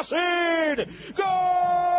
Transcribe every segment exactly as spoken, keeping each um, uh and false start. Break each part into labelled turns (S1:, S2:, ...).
S1: Racing. ¡Gol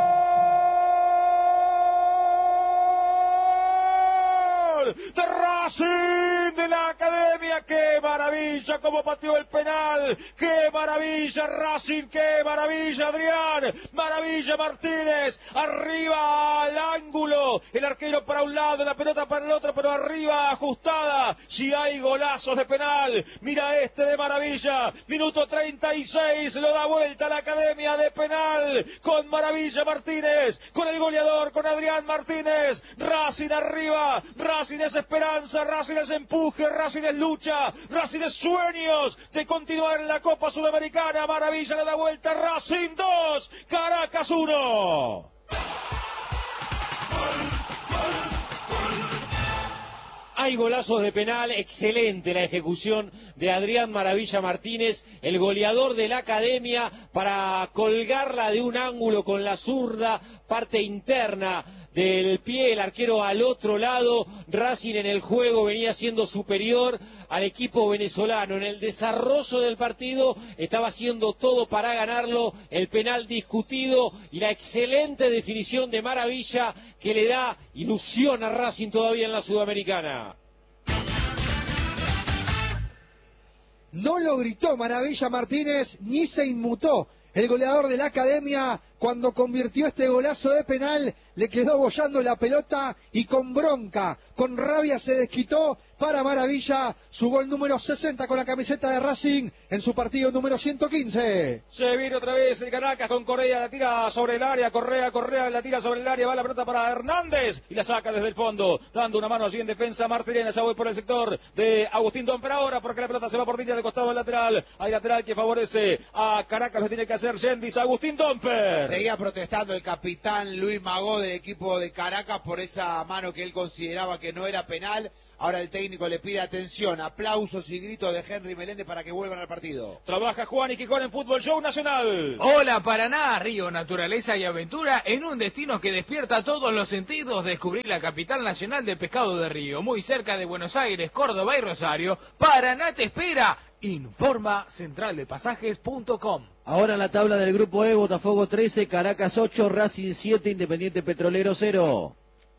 S1: de Racing de la Academia! ¡Qué maravilla cómo pateó el penal! ¡Qué maravilla Racing! ¡Qué maravilla Adrián! ¡Maravilla Martínez! Arriba al ángulo, el arquero para un lado, la pelota para el otro, pero arriba ajustada. Si hay golazos de penal, mira este de maravilla. Minuto treinta y seis, lo da vuelta a la Academia de penal con Maravilla Martínez, con el goleador, con Adrián Martínez. Racing arriba, Racing es esperanza, Racing es empuje, Racing es lucha, Racing es sueños de continuar en la Copa Sudamericana. Maravilla le da vuelta, Racing dos, Caracas uno.
S2: Hay golazos de penal, excelente la ejecución de Adrián Maravilla Martínez, el goleador de la Academia, para colgarla de un ángulo con la zurda, parte interna del pie, el arquero al otro lado. Racing en el juego venía siendo superior al equipo venezolano. En el desarrollo del partido estaba haciendo todo para ganarlo. El penal discutido y la excelente definición de Maravilla que le da ilusión a Racing todavía en la Sudamericana.
S3: No lo gritó Maravilla Martínez ni se inmutó. El goleador de la Academia, cuando convirtió este golazo de penal, le quedó bollando la pelota y con bronca, con rabia se desquitó para Maravilla, su gol número sesenta con la camiseta de Racing en su partido número ciento quince.
S1: Se viene otra vez el Caracas con Correa, la tira sobre el área, Correa, Correa, la tira sobre el área, va la pelota para Hernández y la saca desde el fondo, dando una mano allí en defensa Martínez. Ya voy por el sector de Agustín Domper ahora, porque la pelota se va por línea de costado del lateral. Hay lateral que favorece a Caracas, lo tiene que hacer Yendis. Agustín Domper.
S4: Seguía protestando el capitán Luis Magó del equipo de Caracas por esa mano que él consideraba que no era penal. Ahora el técnico le pide atención, aplausos y gritos de Henry Meléndez para que vuelvan al partido.
S1: Trabaja Juan y Quijón en Fútbol Show Nacional.
S5: Hola Paraná, río, naturaleza y aventura en un destino que despierta todos los sentidos. Descubrir la capital nacional del pescado de río, muy cerca de Buenos Aires, Córdoba y Rosario. Paraná te espera. Informa central de pasajes punto com.
S6: Ahora la tabla del grupo E: Botafogo trece, Caracas ocho, Racing siete, Independiente Petrolero cero.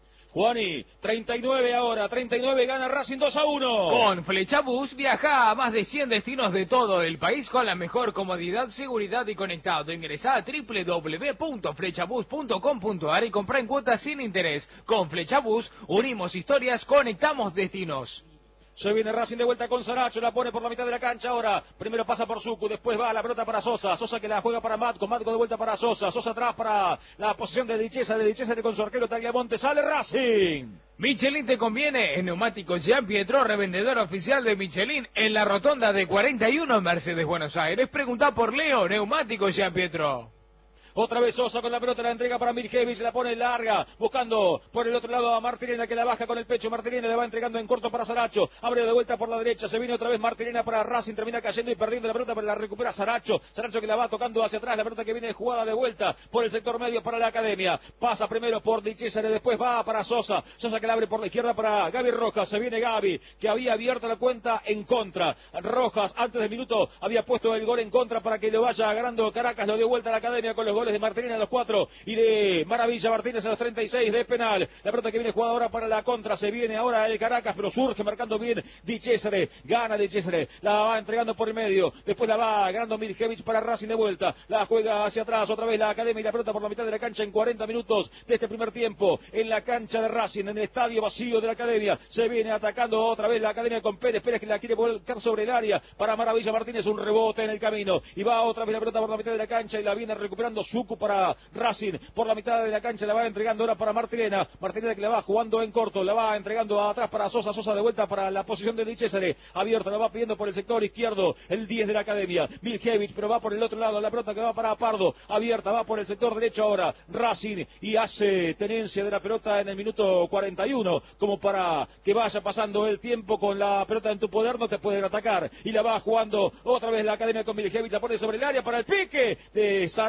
S1: Juani, treinta y nueve ahora, treinta y nueve, gana Racing dos a uno.
S5: Con Flechabús viaja a más de cien destinos de todo el país con la mejor comodidad, seguridad y conectado. Ingresá a doble u doble u doble u punto flechabús punto com punto a r y comprá en cuotas sin interés. Con Flechabús unimos historias, conectamos destinos.
S1: Se viene Racing de vuelta con Saracho, la pone por la mitad de la cancha ahora. Primero pasa por Sucu, después va la pelota para Sosa. Sosa que la juega para Matco, Matco de vuelta para Sosa. Sosa atrás para la posición de Dichesa, de Dichesa con su arquero Tagliamonte. Sale Racing.
S5: Michelin te conviene en neumáticos Jean Pietro, revendedor oficial de Michelin en la rotonda de cuarenta y uno Mercedes Buenos Aires. Preguntá por Leo, neumáticos Jean Pietro.
S1: Otra vez Sosa con la pelota, la entrega para Mirjevich, la pone larga, buscando por el otro lado a Martirena que la baja con el pecho. Martirena le va entregando en corto para Saracho, abre de vuelta por la derecha, se viene otra vez Martirena para Racing, termina cayendo y perdiendo la pelota, pero la recupera Saracho. Saracho que la va tocando hacia atrás, la pelota que viene jugada de vuelta por el sector medio para la Academia. Pasa primero por Di Cesare, después va para Sosa. Sosa que la abre por la izquierda para Gaby Rojas, se viene Gaby, que había abierto la cuenta en contra. Rojas, antes del minuto, había puesto el gol en contra para que lo vaya ganando Caracas, lo dio vuelta a la Academia con los goles de Martirena a los cuatro y de Maravilla Martínez a los treinta y seis de penal. La pelota que viene jugada ahora para la contra, se viene ahora el Caracas, pero surge marcando bien Di Cesare, gana Di Cesare, la va entregando por el medio, después la va ganando Mirjevich para Racing de vuelta, la juega hacia atrás, otra vez la Academia y la pelota por la mitad de la cancha en cuarenta minutos de este primer tiempo, en la cancha de Racing, en el estadio vacío de la Academia, se viene atacando otra vez la Academia con Pérez, Pérez que la quiere volcar sobre el área para Maravilla Martínez, un rebote en el camino, y va otra vez la pelota por la mitad de la cancha y la viene recuperando Sucu para Racing, por la mitad de la cancha la va entregando ahora para Martirena, Martirena que la va jugando en corto, la va entregando atrás para Sosa, Sosa de vuelta para la posición de Di Cesare, abierta, la va pidiendo por el sector izquierdo, el diez de la Academia, Miljevic, pero va por el otro lado, la pelota que va para Pardo, abierta, va por el sector derecho ahora, Racing, y hace tenencia de la pelota en el minuto cuarenta y uno, como para que vaya pasando el tiempo con la pelota en tu poder, no te pueden atacar, y la va jugando otra vez la Academia con Miljevic, la pone sobre el área para el pique de Saracho,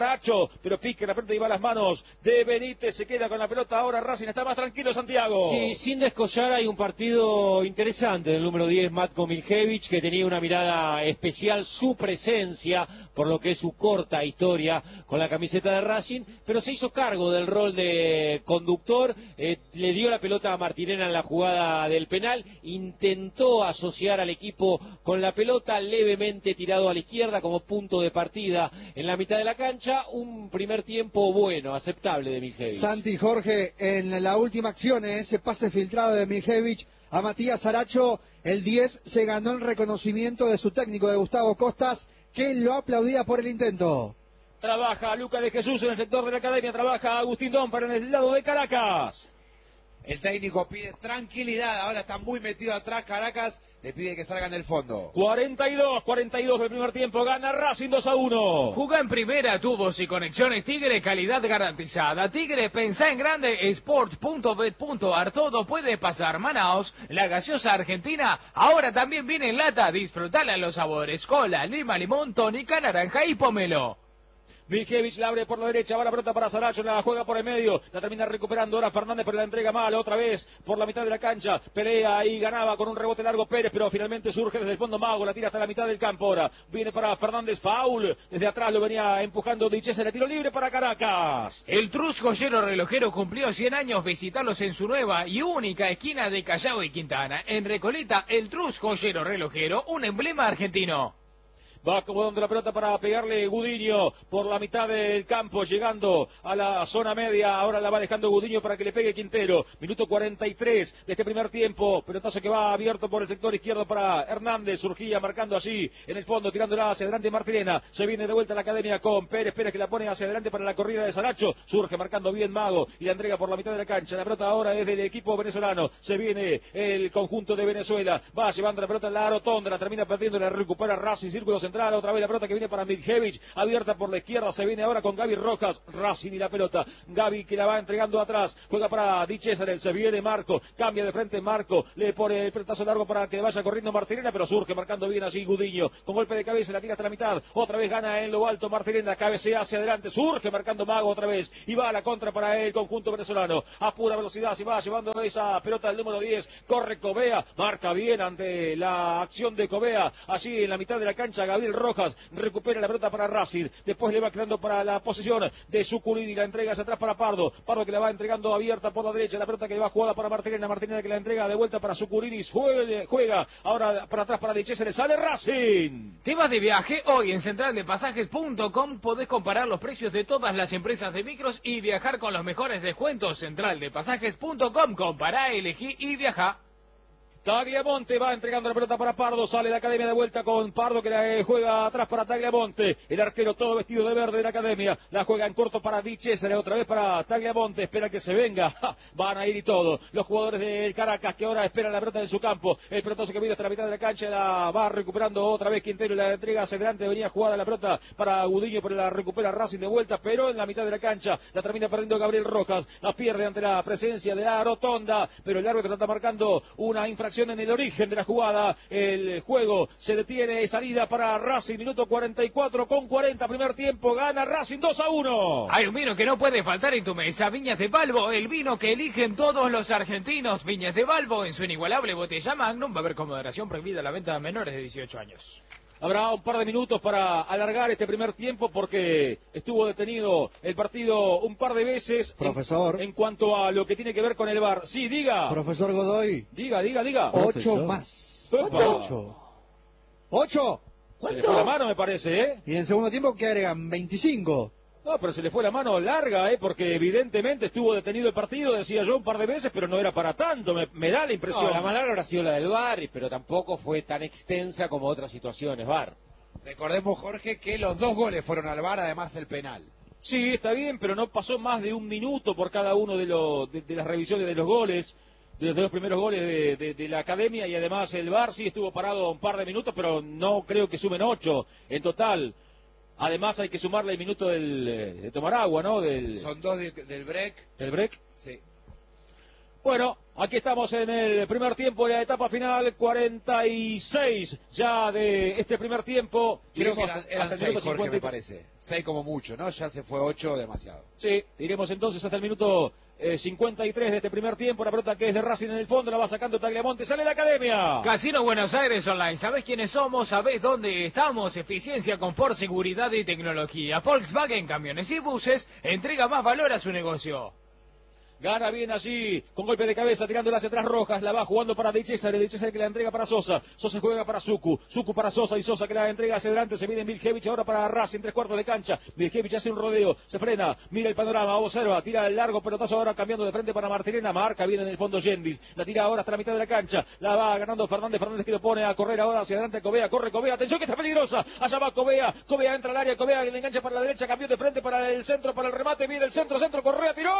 S1: pero pique la pelota y va a las manos de Benítez, se queda con la pelota, ahora Racing está más tranquilo, Santiago.
S2: Sí, sin descollar hay un partido interesante del número diez, Matko Miljevic, que tenía una mirada especial, su presencia, por lo que es su corta historia con la camiseta de Racing, pero se hizo cargo del rol de conductor, eh, le dio la pelota a Martirena en la jugada del penal, intentó asociar al equipo con la pelota, levemente tirado a la izquierda como punto de partida en la mitad de la cancha, un primer tiempo bueno, aceptable de Miljevic.
S3: Santi Jorge, en la última acción, ese pase filtrado de Miljevic a Matías Aracho, el diez se ganó el reconocimiento de su técnico, de Gustavo Costas, que lo aplaudía por el intento.
S1: Trabaja Luca de Jesús en el sector de la academia, trabaja Agustín Dón para el lado de Caracas.
S4: El técnico pide tranquilidad, ahora está muy metido atrás Caracas, le pide que salgan del fondo.
S1: cuarenta y dos, cuarenta y dos del primer tiempo, gana Racing dos a uno.
S5: Jugá en primera, tubos y conexiones Tigre, calidad garantizada. Tigre, pensá en grande, sports punto bet punto ar, todo puede pasar. Manaos, la gaseosa argentina, ahora también viene en lata, disfrutala en los sabores, cola, lima, limón, tónica, naranja y pomelo.
S1: Miljevic la abre por la derecha, va la pelota para Saracho, la juega por el medio, la termina recuperando ahora Fernández, pero la entrega mal, otra vez por la mitad de la cancha, pelea y ganaba con un rebote largo Pérez, pero finalmente surge desde el fondo Mago, la tira hasta la mitad del campo ahora, viene para Fernández, foul, desde atrás lo venía empujando Dichese, le tiro libre para Caracas.
S5: El Trus Joyero Relojero cumplió cien años, visitarlos en su nueva y única esquina de Callao y Quintana, en Recoleta, el Trus Joyero Relojero, un emblema argentino.
S1: Va acomodando la pelota para pegarle Gudiño por la mitad del campo, llegando a la zona media. Ahora la va dejando Gudiño para que le pegue Quintero. Minuto cuarenta y tres de este primer tiempo. Pelotazo que va abierto por el sector izquierdo para Hernández. Surgía marcando allí en el fondo, tirándola hacia adelante Martirena. Se viene de vuelta a la academia con Pérez. Pérez que la pone hacia adelante para la corrida de Saracho. Surge marcando bien Mago y la entrega por la mitad de la cancha. La pelota ahora es del equipo venezolano. Se viene el conjunto de Venezuela. Va llevando la pelota en la rotonda. La termina perdiendo. La recupera Racing. Círculo central. Otra vez la pelota que viene para Miljevic, abierta por la izquierda, se viene ahora con Gaby Rojas, Racing y la pelota, Gaby que la va entregando atrás, juega para Di Cesare, se viene Marco, cambia de frente Marco, le pone el pelotazo largo para que vaya corriendo Martirena, pero surge marcando bien allí Gudiño, con golpe de cabeza la tira hasta la mitad, otra vez gana en lo alto Martirena, cabecea hacia adelante, surge marcando Mago otra vez, y va a la contra para el conjunto venezolano, a pura velocidad se va llevando esa pelota del número diez, corre Covea, marca bien ante la acción de Covea, allí en la mitad de la cancha Gabriel Rojas, recupera la pelota para Racing, después le va creando para la posesión de Suculini, la entrega hacia atrás para Pardo, Pardo que la va entregando abierta por la derecha, la pelota que va jugada para Martirena, Martirena que la entrega de vuelta para Suculini, juega, juega ahora para atrás para Dichese, le sale Racing.
S5: ¿Te vas de viaje? Hoy en central de pasajes punto com podés comparar los precios de todas las empresas de micros y viajar con los mejores descuentos. central de pasajes punto com, compará, elegí y viajá.
S1: Tagliamonte va entregando la pelota para Pardo, sale la academia de vuelta con Pardo que la juega atrás para Tagliamonte, el arquero todo vestido de verde de la academia, la juega en corto para Di Cesare, otra vez para Tagliamonte, espera que se venga, ¡ja! Van a ir y todo, los jugadores del Caracas que ahora esperan la pelota en su campo, el pelotazo que viene hasta la mitad de la cancha, la va recuperando otra vez Quintero y la entrega hacia adelante, venía jugada la pelota para Gudiño, pero la recupera Racing de vuelta, pero en la mitad de la cancha la termina perdiendo Gabriel Rojas, la pierde ante la presencia de la rotonda, pero el árbitro está marcando una infracción en el origen de la jugada, el juego se detiene, salida para Racing, minuto cuarenta y cuatro con cuarenta, primer tiempo, gana Racing dos a uno.
S5: Hay un vino que no puede faltar en tu mesa, Viñas de Balbo, el vino que eligen todos los argentinos. Viñas de Balbo, en su inigualable botella Magnum, va a haber con moderación prohibida la venta a menores de dieciocho años.
S1: Habrá un par de minutos para alargar este primer tiempo porque estuvo detenido el partido un par de veces.
S3: Profesor.
S1: En, en cuanto a lo que tiene que ver con el V A R. Sí, diga.
S3: Profesor Godoy.
S1: Diga, diga, diga.
S3: Ocho
S6: Profesor.
S3: más.
S1: Opa.
S3: Ocho. Ocho.
S1: Se le fue la mano, me parece, ¿eh?
S3: Y en segundo tiempo, ¿qué agregan? veinticinco.
S1: No, pero se le fue la mano larga, ¿eh? Porque evidentemente estuvo detenido el partido, decía yo, un par de veces, pero no era para tanto, me, me da la impresión.
S2: No, la más larga habrá sido la del V A R, pero tampoco fue tan extensa como otras situaciones V A R.
S4: Recordemos, Jorge, que los dos goles fueron al V A R, además el penal.
S1: Sí, está bien, pero no pasó más de un minuto por cada uno de, los, de, de las revisiones de los goles, de los dos primeros goles de, de, de la academia, y además el V A R sí estuvo parado un par de minutos, pero no creo que sumen ocho en total. Además hay que sumarle el minuto del, de tomar agua, ¿no? Del,
S4: Son dos de- del break.
S1: del break.
S4: Sí.
S1: Bueno, aquí estamos en el primer tiempo de la etapa final, cuarenta y seis ya de este primer tiempo.
S4: Creo que
S1: Iremos
S4: eran, eran
S1: hasta el
S4: seis,
S1: minuto
S4: Jorge,
S1: cincuenta y-
S4: me parece. Seis como mucho, ¿no? Ya se fue ocho, demasiado.
S1: Sí, iremos entonces hasta el minuto eh, cincuenta y tres de este primer tiempo. La pelota que es de Racing en el fondo, la va sacando Tagliamonte, sale la academia.
S5: Casino Buenos Aires Online. ¿Sabés quiénes somos? ¿Sabés dónde estamos? Eficiencia, confort, seguridad y tecnología. Volkswagen Camiones y Buses entrega más valor a su negocio.
S1: Gana bien allí, con golpe de cabeza, tirándola hacia atrás Rojas, la va jugando para De César, De César que la entrega para Sosa, Sosa juega para Suku, Suku para Sosa y Sosa que la entrega hacia adelante, se viene Miljevich ahora para Racing, tres cuartos de cancha, Miljevich hace un rodeo, se frena, mira el panorama, observa, tira el largo pelotazo ahora cambiando de frente para Martirena, marca bien en el fondo Yendis, la tira ahora hasta la mitad de la cancha, la va ganando Fernández, Fernández que lo pone a correr ahora hacia adelante, Covea, corre Covea, atención que está peligrosa, allá va Covea, Covea entra al área, Covea que le engancha para la derecha, cambió de frente para el centro, para el remate, viene el centro, centro, Correa, tiró,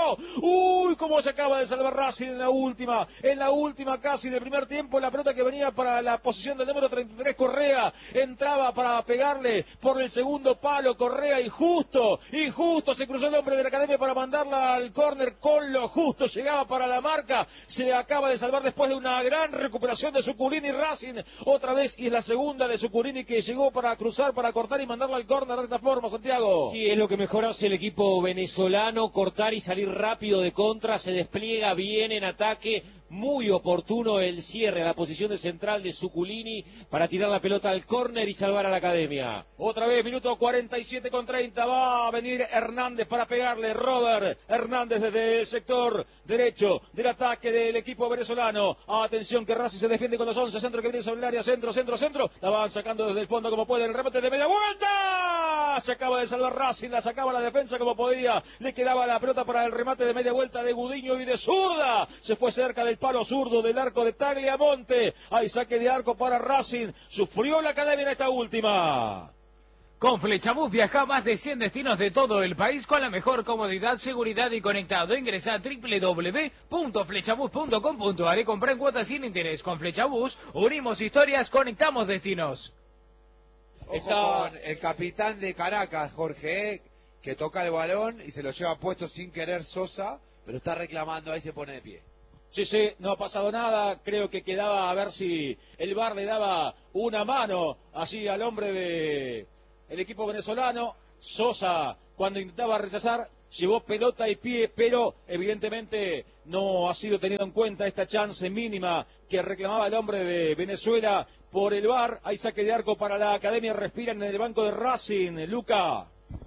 S1: uy, cómo se acaba de salvar Racing en la última, en la última casi del primer tiempo, la pelota que venía para la posición del número treinta y tres Correa, entraba para pegarle por el segundo palo Correa y justo, y justo se cruzó el hombre de la academia para mandarla al córner con lo justo, llegaba para la marca, se acaba de salvar después de una gran recuperación de Zuculini Racing, otra vez, y es la segunda de Zuculini que llegó para cruzar, para cortar y mandarla al córner de esta forma, Santiago.
S2: Sí, es lo que mejor hace el equipo venezolano, cortar y salir rápido de contra, se despliega bien en ataque, muy oportuno el cierre a la posición de central de Zuculini para tirar la pelota al córner y salvar a la academia.
S1: Otra vez, minuto cuarenta y siete con treinta, va a venir Hernández para pegarle, Robert Hernández desde el sector derecho del ataque del equipo venezolano. Atención que Racing se defiende con los once, centro que viene sobre el área, centro, centro, centro, la van sacando desde el fondo como pueden, el remate de media vuelta, se acaba de salvar Racing, la sacaba la defensa como podía, le quedaba la pelota para el remate de media vuelta de Gudiño y de zurda, se fue cerca del palo zurdo del arco de Tagliamonte, hay saque de arco para Racing, sufrió la academia en esta última.
S5: Con Flechabús viaja a más de cien destinos de todo el país con la mejor comodidad, seguridad y conectado. Ingresa a doble u doble u doble u punto flechabús punto com punto a r y compra en cuotas sin interés. Con Flechabús unimos historias, conectamos destinos.
S4: Ojo
S1: Está-
S4: con el capitán de Caracas, Jorge, eh, que toca el balón y se lo lleva puesto sin querer Sosa, pero está reclamando, ahí se pone de pie.
S1: Sí, sí, no ha pasado nada, creo que quedaba a ver si el V A R le daba una mano allí al hombre de el equipo venezolano. Sosa, cuando intentaba rechazar, llevó pelota y pie, pero evidentemente no ha sido tenido en cuenta esta chance mínima que reclamaba el hombre de Venezuela por el V A R. Hay saque de arco para la academia, respiran en el banco de Racing, Luca.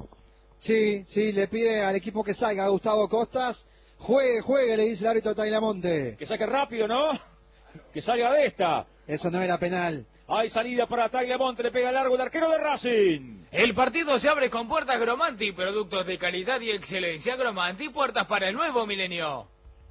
S3: Sí, sí, le pide al equipo que salga, Gustavo Costas. Juegue, juegue, le dice el árbitro Tagliamonte.
S1: Que saque rápido, ¿no? Que salga de esta.
S3: Eso no era penal.
S1: Hay salida para Tagliamonte, le pega largo el arquero de Racing.
S5: El partido se abre con puertas Gromanti, productos de calidad y excelencia. Gromanti, puertas para el nuevo milenio.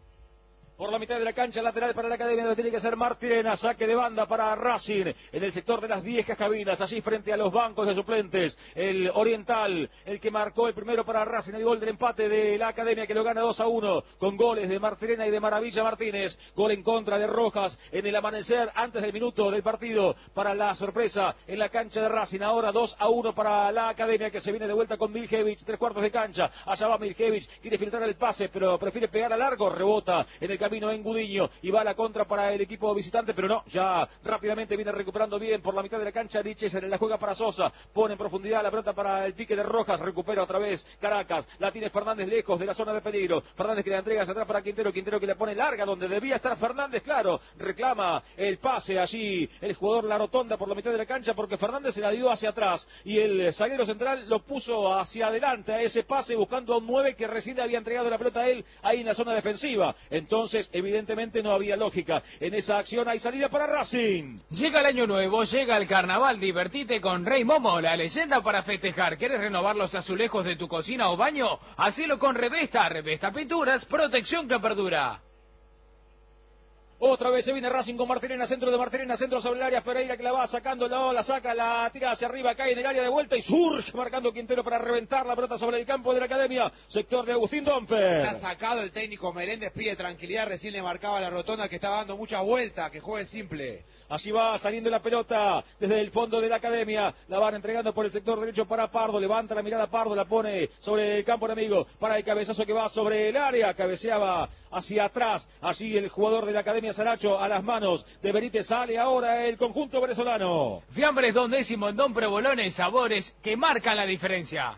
S1: Por la mitad de la cancha, lateral para la academia, lo tiene que hacer Martirena, saque de banda para Racing, en el sector de las viejas cabinas, allí frente a los bancos de suplentes, el oriental, el que marcó el primero para Racing, el gol del empate de la academia que lo gana dos a uno, con goles de Martirena y de Maravilla Martínez, gol en contra de Rojas, en el amanecer, antes del minuto del partido, para la sorpresa en la cancha de Racing, ahora dos a uno para la academia que se viene de vuelta con Miljevich, tres cuartos de cancha, allá va Miljevich, quiere filtrar el pase, pero prefiere pegar a largo, rebota en el camino en Gudiño y va a la contra para el equipo visitante, pero no, ya rápidamente viene recuperando bien por la mitad de la cancha. Diches en la juega para Sosa, pone en profundidad la pelota para el pique de Rojas, recupera otra vez Caracas, la tiene Fernández lejos de la zona de peligro, Fernández que la entrega hacia atrás para Quintero, Quintero que la pone larga donde debía estar Fernández, claro, reclama el pase allí el jugador La Rotonda por la mitad de la cancha porque Fernández se la dio hacia atrás y el zaguero central lo puso hacia adelante a ese pase buscando a un nueve que recién había entregado la pelota a él ahí en la zona defensiva, entonces evidentemente Evidentemente no había lógica en esa acción. Hay salida para Racing.
S5: Llega el año nuevo, llega el carnaval, divertite con Rey Momo, la leyenda para festejar. ¿Quieres renovar los azulejos de tu cocina o baño? Hacelo con Revesta, Revesta Pinturas, protección que perdura.
S1: Otra vez se viene Racing con Martirena, centro de Martirena, centro sobre el área, Ferreira que la va sacando, la, la saca, la tira hacia arriba, cae en el área de vuelta y surge marcando Quintero para reventar la pelota sobre el campo de la Academia, sector de Agustín Domper.
S4: Está sacado el técnico Meléndez, pide tranquilidad, recién le marcaba la rotonda que estaba dando muchas vueltas, que juegue simple.
S1: Allí va saliendo la pelota desde el fondo de la Academia. La van entregando por el sector derecho para Pardo. Levanta la mirada Pardo, la pone sobre el campo enemigo. Para el cabezazo que va sobre el área. Cabeceaba hacia atrás. Allí el jugador de la Academia Saracho a las manos de Benítez. Sale ahora el conjunto venezolano.
S5: Fiambres Don Décimo en Don Provolones, sabores que marcan la diferencia.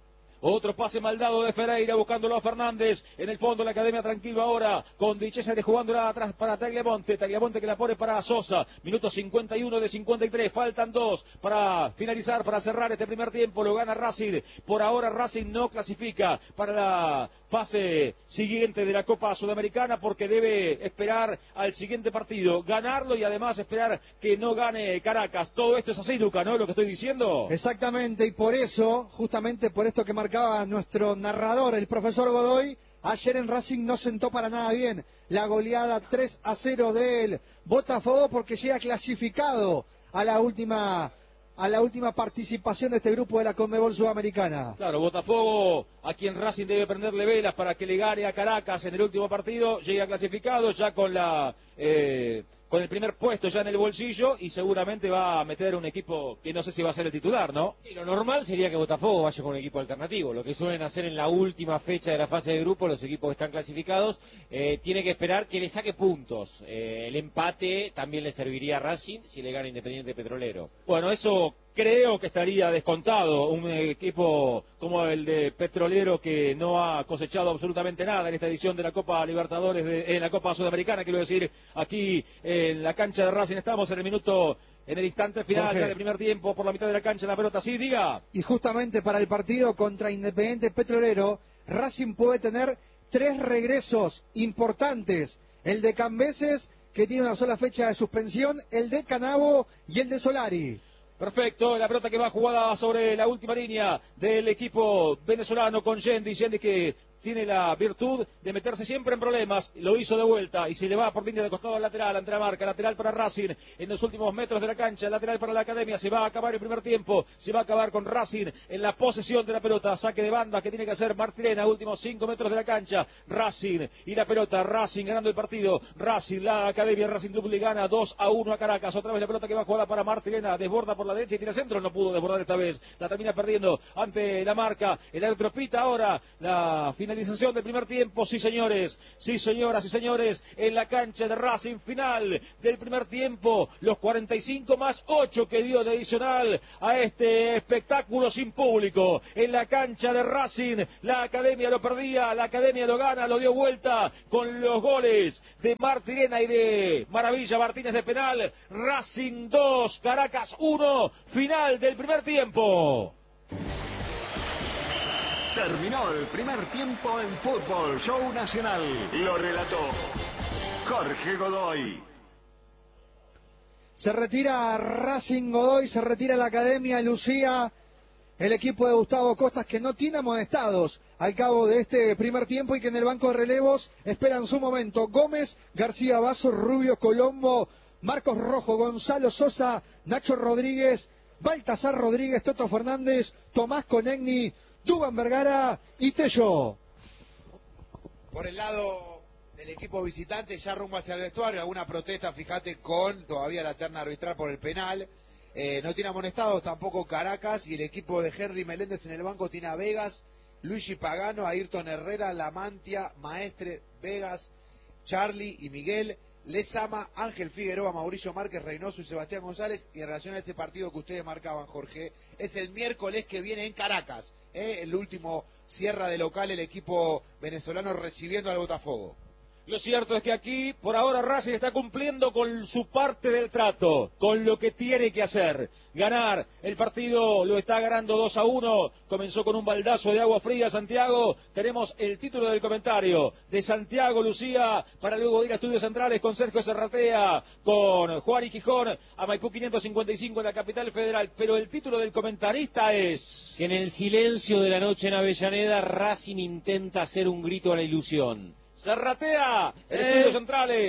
S1: Otro pase mal dado de Ferreira buscándolo a Fernández. En el fondo la Academia tranquilo ahora. Con Dichesa de jugándola atrás para Tagliamonte. Tagliamonte que la pone para Sosa. Minuto cincuenta y uno de cincuenta y tres. Faltan dos para finalizar, para cerrar este primer tiempo. Lo gana Racing. Por ahora Racing no clasifica para la fase siguiente de la Copa Sudamericana porque debe esperar al siguiente partido. Ganarlo y además esperar que no gane Caracas. Todo esto es así, Luca, ¿no? Lo que estoy diciendo.
S3: Exactamente, y por eso, justamente por esto que marcaba nuestro narrador, el profesor Godoy, ayer en Racing no sentó para nada bien la goleada tres a cero del Botafogo porque llega clasificado a la última a la última participación de este grupo de la Conmebol Sudamericana.
S1: Claro, Botafogo, a quien Racing debe prenderle velas para que le gane a Caracas en el último partido, llega clasificado ya con la eh, con el primer puesto ya en el bolsillo y seguramente va a meter un equipo que no sé si va a ser el titular, ¿no?
S2: Sí, lo normal sería que Botafogo vaya con un equipo alternativo, lo que suelen hacer en la última fecha de la fase de grupo los equipos que están clasificados, eh, tiene que esperar que le saque puntos, eh, el empate también le serviría a Racing si le gana Independiente Petrolero.
S1: Bueno, eso creo que estaría descontado, un equipo como el de Petrolero que no ha cosechado absolutamente nada en esta edición de la Copa Libertadores, de, en la Copa Sudamericana, quiero decir, aquí en la cancha de Racing estamos en el minuto, en el instante final
S3: Jorge.
S1: ya del primer tiempo, por la mitad de la cancha la pelota, sí, diga.
S3: Y justamente para el partido contra Independiente Petrolero, Racing puede tener tres regresos importantes, el de Cambeses, que tiene una sola fecha de suspensión, el de Canavo y el de Solari.
S1: Perfecto, la pelota que va jugada sobre la última línea del equipo venezolano con Yendi, Yendi que tiene la virtud de meterse siempre en problemas, lo hizo de vuelta y se le va por línea de costado al lateral, ante la marca, lateral para Racing, en los últimos metros de la cancha, lateral para la Academia, se va a acabar el primer tiempo, se va a acabar con Racing en la posesión de la pelota, saque de banda que tiene que hacer Martirena, últimos cinco metros de la cancha, Racing y la pelota, Racing ganando el partido, Racing, la Academia, Racing Club le gana dos a uno a Caracas, otra vez la pelota que va jugada para Martirena, desborda por la derecha y tira centro, no pudo desbordar esta vez, la termina perdiendo ante la marca, el árbitro pita ahora la finalización del primer tiempo, sí señores, sí señoras y señores, en la cancha de Racing, final del primer tiempo, los cuarenta y cinco más ocho que dio de adicional a este espectáculo sin público, en la cancha de Racing, la Academia lo perdía, la Academia lo gana, lo dio vuelta con los goles de Martirena y de Maravilla Martínez de penal, Racing dos, Caracas uno, final del primer tiempo.
S7: Terminó el primer tiempo en Fútbol Show Nacional. Lo relató Jorge Godoy.
S3: Se retira Racing Godoy, se retira la Academia Lucía, el equipo de Gustavo Costas que no tiene amonestados al cabo de este primer tiempo y que en el banco de relevos esperan su momento. Gómez, García Basso, Rubio Colombo, Marcos Rojo, Gonzalo Sosa, Nacho Rodríguez, Baltasar Rodríguez, Toto Fernández, Tomás Conegni, Dubán Vergara y Tello.
S4: Por el lado del equipo visitante, ya rumbo hacia el vestuario, alguna protesta, fíjate, con todavía la terna arbitral por el penal. Eh, no tiene amonestados tampoco Caracas, y el equipo de Henry Meléndez en el banco tiene a Vegas, Luigi Pagano, Ayrton Herrera, Lamantia, Maestre, Vegas, Charlie y Miguel, Lezama, Ángel Figueroa, Mauricio Márquez, Reynoso y Sebastián González. Y en relación a ese partido que ustedes marcaban, Jorge, es el miércoles que viene en Caracas, ¿eh? El último cierra de local el equipo venezolano recibiendo al Botafogo.
S1: Lo cierto es que aquí, por ahora, Racing está cumpliendo con su parte del trato, con lo que tiene que hacer. Ganar el partido, lo está ganando dos a uno, comenzó con un baldazo de agua fría Santiago. Tenemos el título del comentario de Santiago Lucía, para luego ir a Estudios Centrales con Sergio Serratea, con Juan y Gijón, a Maipú quinientos cincuenta y cinco en la capital federal. Pero el título del comentarista es...
S2: Que en el silencio de la noche en Avellaneda, Racing intenta hacer un grito a la ilusión.
S1: Serratea, en
S6: Eh.
S1: Estudios Centrales.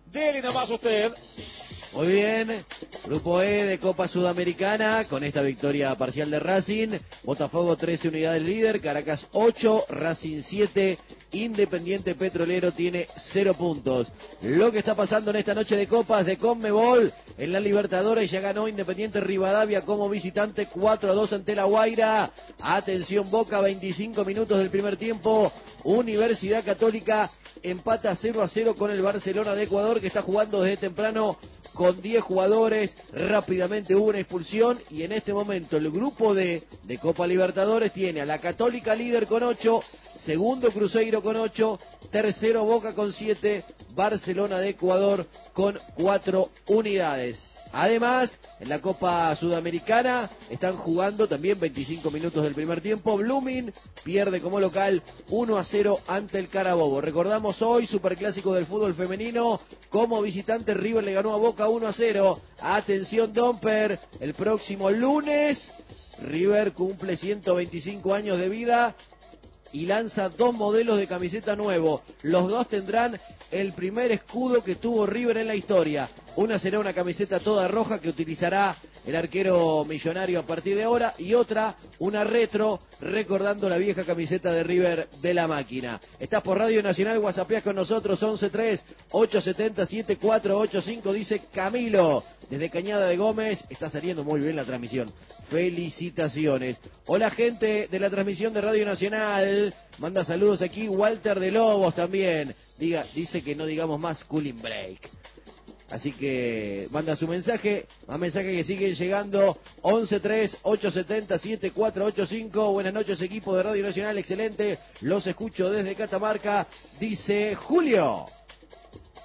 S1: Dele nomás usted.
S6: Muy bien, Grupo E de Copa Sudamericana, con esta victoria parcial de Racing, Botafogo trece unidades líder, Caracas ocho, Racing siete, Independiente Petrolero tiene cero puntos. Lo que está pasando en esta noche de Copas de Conmebol, en la Libertadores ya ganó Independiente Rivadavia como visitante cuatro a dos ante La Guaira. Atención Boca, veinticinco minutos del primer tiempo, Universidad Católica empata cero a cero con el Barcelona de Ecuador, que está jugando desde temprano con diez jugadores. Rápidamente hubo una expulsión y en este momento el grupo D de Copa Libertadores tiene a la Católica líder con ocho, segundo Cruzeiro con ocho, tercero Boca con siete, Barcelona de Ecuador con cuatro unidades. Además, en la Copa Sudamericana están jugando también veinticinco minutos del primer tiempo. Blooming pierde como local uno a cero ante el Carabobo. Recordamos hoy, Superclásico del fútbol femenino, como visitante River le ganó a Boca uno a cero. Atención Domper, el próximo lunes River cumple ciento veinticinco años de vida y lanza dos modelos de camiseta nuevo. Los dos tendrán el primer escudo que tuvo River en la historia. Una será una camiseta toda roja que utilizará el arquero millonario a partir de ahora, y otra, una retro, recordando la vieja camiseta de River de la máquina. Estás por Radio Nacional, whatsappeás con nosotros, once tres, ocho siete cero, siete cuatro ocho cinco, dice Camilo, desde Cañada de Gómez. Está saliendo muy bien la transmisión. Felicitaciones. Hola gente de la transmisión de Radio Nacional, manda saludos aquí Walter de Lobos también. Diga, dice que no digamos más Cooling Break. Así que manda su mensaje, más mensajes que siguen llegando, once tres, ocho siete cero, siete cuatro ocho cinco. Buenas noches equipo de Radio Nacional, excelente, los escucho desde Catamarca, dice Julio.